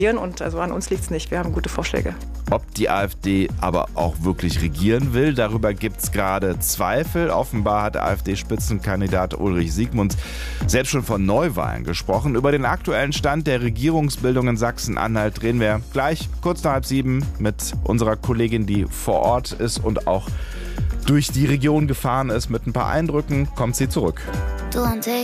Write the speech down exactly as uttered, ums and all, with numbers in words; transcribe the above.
Und also an uns liegt es nicht. Wir haben gute Vorschläge. Ob die AfD aber auch wirklich regieren will, darüber gibt es gerade Zweifel. Offenbar hat AfD-Spitzenkandidat Ulrich Siegmunds selbst schon von Neuwahlen gesprochen. Über den aktuellen Stand der Regierungsbildung in Sachsen-Anhalt reden wir gleich kurz nach halb sieben mit unserer Kollegin, die vor Ort ist und auch durch die Region gefahren ist mit ein paar Eindrücken. Kommt sie zurück. Du und ich.